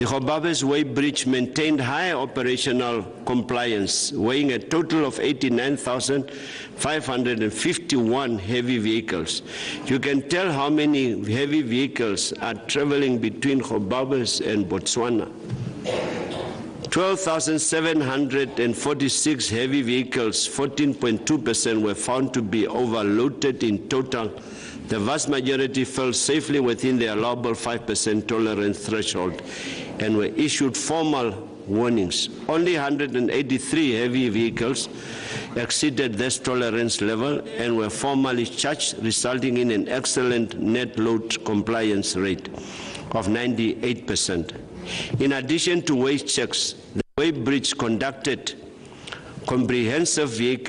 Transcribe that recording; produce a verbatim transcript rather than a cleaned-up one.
The Gobabis Way Bridge maintained high operational compliance, weighing a total of eighty-nine thousand five hundred fifty-one heavy vehicles. You can tell how many heavy vehicles are traveling between Gobabis and Botswana. twelve thousand seven hundred forty-six heavy vehicles, fourteen point two percent, were found to be overloaded in total. The vast majority fell safely within the allowable five percent tolerance threshold and were issued formal warnings. Only one hundred eighty-three heavy vehicles exceeded this tolerance level and were formally charged, resulting in an excellent net load compliance rate of ninety-eight percent. In addition to weight checks, the Way Bridge conducted comprehensive vehicle